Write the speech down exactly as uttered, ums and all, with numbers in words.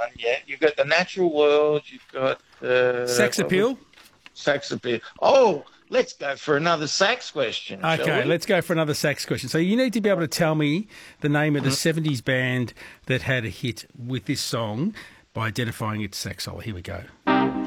one. Yeah, you've got The Natural World. You've got uh, Sex Appeal. Sax Appeal. Oh, let's go for another sax question. shall Okay, we? let's go for another sax question. So you need to be able to tell me the name of the Mm-hmm. seventies band that had a hit with this song by identifying its sax solo. Here we go.